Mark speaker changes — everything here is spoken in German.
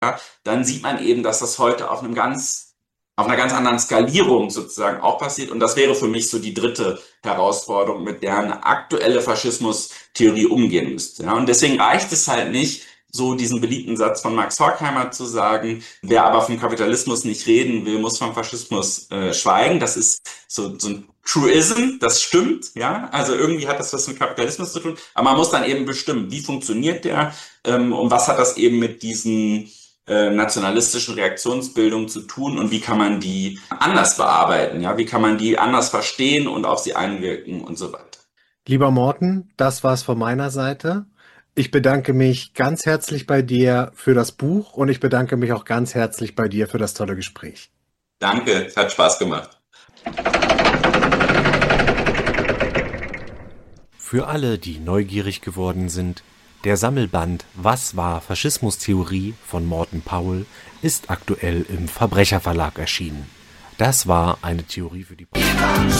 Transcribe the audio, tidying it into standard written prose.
Speaker 1: dann sieht man eben, dass das heute auf einer ganz anderen Skalierung sozusagen auch passiert. Und das wäre für mich so die dritte Herausforderung, mit der eine aktuelle Faschismustheorie umgehen müsste. Ja, und deswegen reicht es halt nicht, so diesen beliebten Satz von Max Horkheimer zu sagen, wer aber vom Kapitalismus nicht reden will, muss vom Faschismus schweigen. Das ist so ein Truism, das stimmt, ja. Also irgendwie hat das was mit Kapitalismus zu tun. Aber man muss dann eben bestimmen, wie funktioniert der und was hat das eben mit diesen nationalistischen Reaktionsbildung zu tun und wie kann man die anders bearbeiten, ja, wie kann man die anders verstehen und auf sie einwirken und so weiter.
Speaker 2: Lieber Morten, das war's von meiner Seite. Ich bedanke mich ganz herzlich bei dir für das Buch und ich bedanke mich auch ganz herzlich bei dir für das tolle Gespräch.
Speaker 1: Danke, es hat Spaß gemacht.
Speaker 3: Für alle, die neugierig geworden sind, der Sammelband Was war Faschismustheorie von Morten Paul ist aktuell im Verbrecherverlag erschienen. Das war eine Theorie für die